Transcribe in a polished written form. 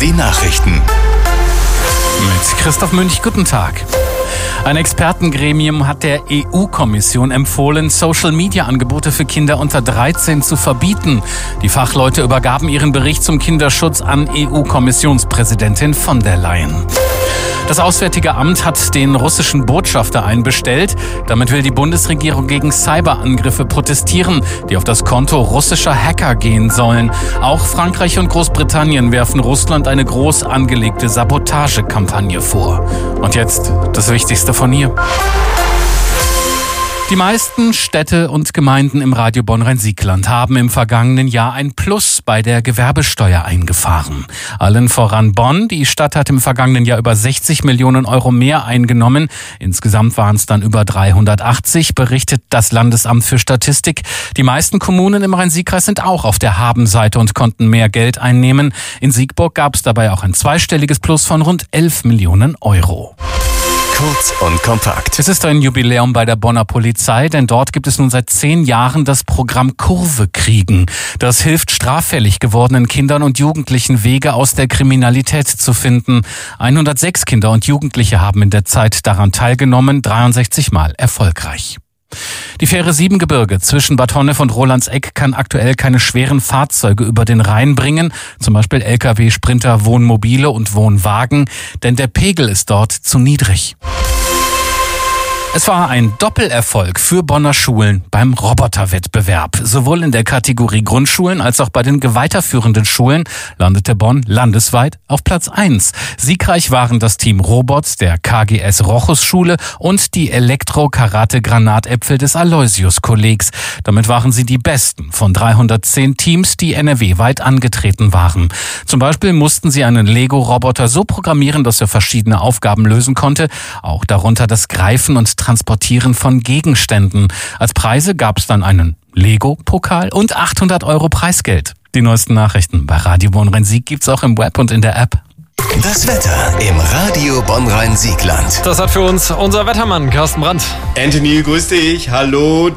Die Nachrichten. Mit Christoph Münch, guten Tag. Ein Expertengremium hat der EU-Kommission empfohlen, Social-Media-Angebote für Kinder unter 13 zu verbieten. Die Fachleute übergaben ihren Bericht zum Kinderschutz an EU-Kommissionspräsidentin von der Leyen. Das Auswärtige Amt hat den russischen Botschafter einbestellt. Damit will die Bundesregierung gegen Cyberangriffe protestieren, die auf das Konto russischer Hacker gehen sollen. Auch Frankreich und Großbritannien werfen Russland eine groß angelegte Sabotagekampagne vor. Und jetzt das Wichtigste von hier. Die meisten Städte und Gemeinden im Radio Bonn-Rhein-Sieg-Land haben im vergangenen Jahr ein Plus bei der Gewerbesteuer eingefahren. Allen voran Bonn. Die Stadt hat im vergangenen Jahr über 60 Millionen Euro mehr eingenommen. Insgesamt waren es dann über 380, berichtet das Landesamt für Statistik. Die meisten Kommunen im Rhein-Sieg-Kreis sind auch auf der Habenseite und konnten mehr Geld einnehmen. In Siegburg gab es dabei auch ein zweistelliges Plus von rund 11 Millionen Euro. Kurz und kompakt. Es ist ein Jubiläum bei der Bonner Polizei, denn dort gibt es nun seit 10 Jahren das Programm Kurve kriegen. Das hilft straffällig gewordenen Kindern und Jugendlichen, Wege aus der Kriminalität zu finden. 106 Kinder und Jugendliche haben in der Zeit daran teilgenommen, 63 Mal erfolgreich. Die Fähre Siebengebirge zwischen Bad Honnef und Rolandseck kann aktuell keine schweren Fahrzeuge über den Rhein bringen, zum Beispiel Lkw, Sprinter, Wohnmobile und Wohnwagen, denn der Pegel ist dort zu niedrig. Es war ein Doppelerfolg für Bonner Schulen beim Roboterwettbewerb. Sowohl in der Kategorie Grundschulen als auch bei den weiterführenden Schulen landete Bonn landesweit auf Platz 1. Siegreich waren das Team Robots der KGS Rochus Schule und die Elektro-Karate-Granatäpfel des Aloysius-Kollegs. Damit waren sie die besten von 310 Teams, die NRW-weit angetreten waren. Zum Beispiel mussten sie einen Lego-Roboter so programmieren, dass er verschiedene Aufgaben lösen konnte, auch darunter das Greifen und Transportieren von Gegenständen. Als Preise gab es dann einen Lego-Pokal und 800 Euro Preisgeld. Die neuesten Nachrichten bei Radio Bonn-Rhein-Sieg gibt's auch im Web und in der App. Das Wetter im Radio Bonn-Rhein-Sieg-Land. Das hat für uns unser Wettermann Carsten Brandt. Anthony, grüß dich. Hallo.